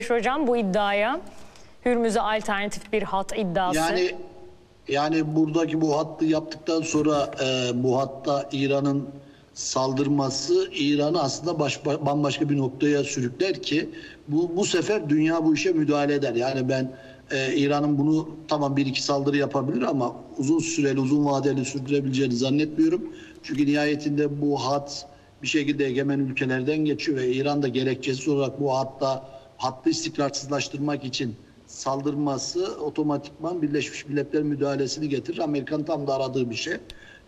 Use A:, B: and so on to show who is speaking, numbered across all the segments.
A: Hocam bu iddiaya, Hürmüz'e alternatif bir hat iddiası.
B: Yani buradaki bu hattı yaptıktan sonra bu hatta İran'ın saldırması İran'ı aslında bambaşka bir noktaya sürükler ki bu sefer dünya bu işe müdahale eder. Yani ben İran'ın bunu tamam bir iki saldırı yapabilir ama uzun süreli, uzun vadeli sürdürebileceğini zannetmiyorum. Çünkü nihayetinde bu hat bir şekilde egemen ülkelerden geçiyor ve İran da gerekçesiz olarak bu hattı istikrarsızlaştırmak için saldırması otomatikman Birleşmiş Milletler müdahalesini getirir. Amerikan tam da aradığı bir şey.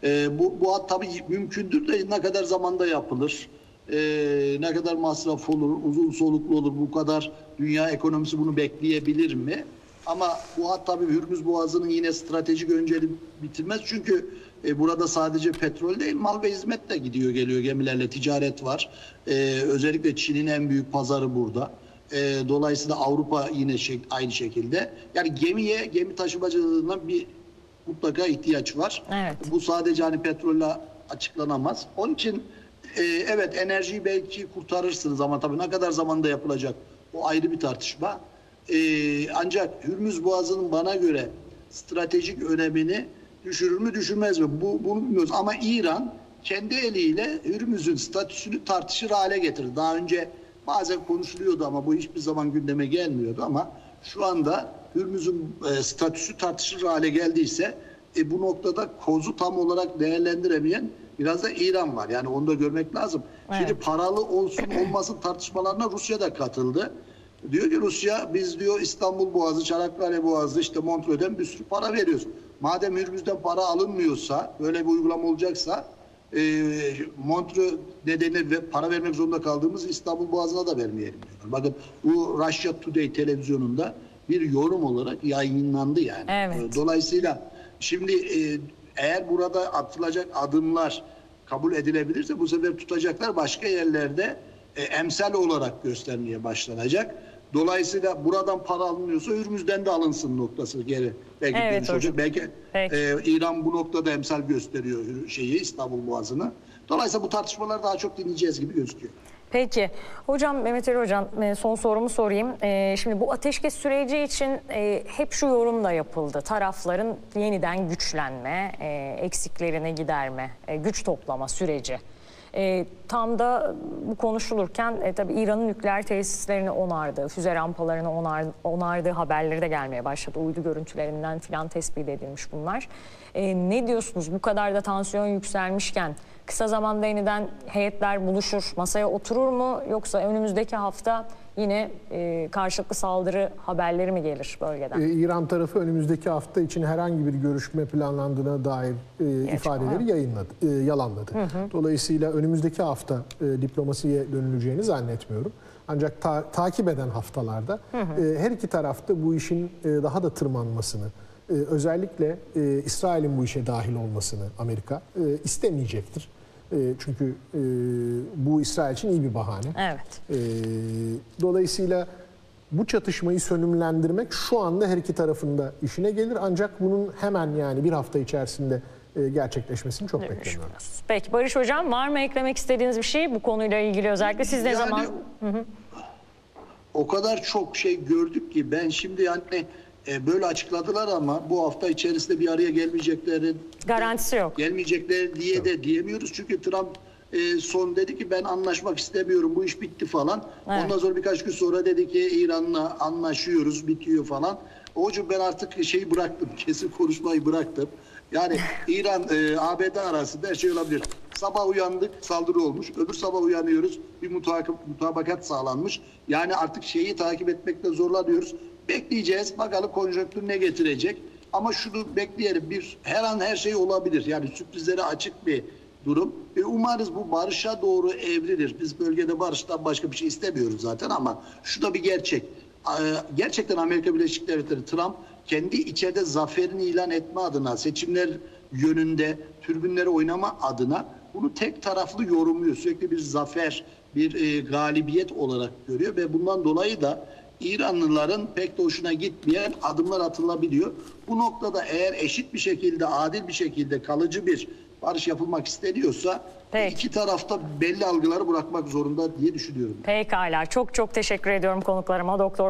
B: Bu hat tabii mümkündür de ne kadar zamanda yapılır, ne kadar masraf olur, uzun soluklu olur, bu kadar dünya ekonomisi bunu bekleyebilir mi? Ama bu hat tabii Hürmüz Boğazı'nın yine stratejik önceliği bitirmez. Çünkü burada sadece petrol değil, mal ve hizmet de gidiyor geliyor, gemilerle ticaret var. Özellikle Çin'in en büyük pazarı burada. Dolayısıyla Avrupa yine aynı şekilde. Yani gemi taşımacılığına mutlaka ihtiyaç var.
A: Evet.
B: Bu sadece hani petrolle açıklanamaz. Onun için evet, enerjiyi belki kurtarırsınız ama tabii ne kadar zamanda yapılacak o ayrı bir tartışma. Ancak Hürmüz Boğazı'nın bana göre stratejik önemini düşürür mü düşürmez mi? Bunu bilmiyoruz ama İran kendi eliyle Hürmüz'ün statüsünü tartışır hale getirdi. Daha önce bazen konuşuluyordu ama bu hiçbir zaman gündeme gelmiyordu ama şu anda Hürmüz'ün statüsü tartışılır hale geldiyse bu noktada kozu tam olarak değerlendiremeyen biraz da İran var. Yani onu da görmek lazım. Evet. Şimdi paralı olsun olmasın tartışmalarına Rusya da katıldı. Diyor ki Rusya, biz diyor İstanbul Boğazı, Çanakkale Boğazı, işte Montreux'den bir sürü para veriyoruz. Madem Hürmüz'den para alınmıyorsa, böyle bir uygulama olacaksa Montreux nedeni ve para vermek zorunda kaldığımız İstanbul Boğazı'na da vermeyelim diyorlar. Bakın bu Russia Today televizyonunda bir yorum olarak yayınlandı yani.
A: Evet.
B: Dolayısıyla şimdi eğer burada atılacak adımlar kabul edilebilirse bu sefer tutacaklar başka yerlerde emsal olarak göstermeye başlanacak. Dolayısıyla buradan para alınıyorsa Hürmüz'den de alınsın noktası geri. Belki
A: evet,
B: hocam. Belki İran bu noktada emsal gösteriyor İstanbul Boğazı'nı. Dolayısıyla bu tartışmaları daha çok dinleyeceğiz gibi gözüküyor.
A: Peki. Hocam, Mehmet Ali Hocam, son sorumu sorayım. Şimdi bu ateşkes süreci için hep şu yorum da yapıldı. Tarafların yeniden güçlenme, eksiklerini giderme, güç toplama süreci. Tam da bu konuşulurken tabii İran'ın nükleer tesislerini onardığı, füze rampalarını onardığı haberleri de gelmeye başladı. Uydu görüntülerinden filan tespit edilmiş bunlar. Ne diyorsunuz? Bu kadar da tansiyon yükselmişken kısa zamanda yeniden heyetler buluşur, masaya oturur mu? Yoksa önümüzdeki hafta yine karşılıklı saldırı haberleri mi gelir bölgeden?
C: İran tarafı önümüzdeki hafta için herhangi bir görüşme planlandığına dair ifadeleri yalanladı. Dolayısıyla önümüzdeki hafta diplomasiye dönüleceğini zannetmiyorum. Ancak takip eden haftalarda her iki tarafta bu işin daha da tırmanmasını, özellikle İsrail'in bu işe dahil olmasını Amerika istemeyecektir. Çünkü bu İsrail için iyi bir bahane.
A: Evet.
C: Dolayısıyla bu çatışmayı sönümlendirmek şu anda her iki tarafında işine gelir. Ancak bunun hemen yani bir hafta içerisinde gerçekleşmesini çok beklemiyorum.
A: Peki Barış Hocam, var mı eklemek istediğiniz bir şey bu konuyla ilgili özellikle? Siz ne zaman?
B: O kadar çok şey gördük ki ben şimdi yani böyle açıkladılar ama bu hafta içerisinde bir araya gelmeyecekleri
A: garantisi yok.
B: Gelmeyecekleri diye de diyemiyoruz. Çünkü Trump son dedi ki ben anlaşmak istemiyorum, bu iş bitti falan. Evet. Ondan sonra birkaç gün sonra dedi ki İran'la anlaşıyoruz, bitiyor falan. Hocam ben artık şeyi bıraktım, kesin konuşmayı bıraktım. Yani İran ABD arasında her şey olabilir. Sabah uyandık, saldırı olmuş. Öbür sabah uyanıyoruz, bir mutabakat sağlanmış. Yani artık şeyi takip etmekte zorlanıyoruz. Bekleyeceğiz, bakalım konjonktür ne getirecek. Ama şunu bekleyelim, her an her şey olabilir. Yani sürprizlere açık bir durum. Umarız bu barışa doğru evrilir. Biz bölgede barıştan başka bir şey istemiyoruz zaten ama şu da bir gerçek. Gerçekten Amerika Birleşik Devletleri, Trump kendi içeride zaferini ilan etme adına, seçimler yönünde türbünleri oynama adına bunu tek taraflı yorumluyor. Sürekli bir zafer, bir galibiyet olarak görüyor ve bundan dolayı da İranlıların pek de hoşuna gitmeyen adımlar atılabiliyor. Bu noktada eğer eşit bir şekilde, adil bir şekilde kalıcı bir barış yapılmak isteniyorsa iki tarafta belli algıları bırakmak zorunda diye düşünüyorum.
A: Pekala. Çok teşekkür ediyorum konuklarıma. Doktor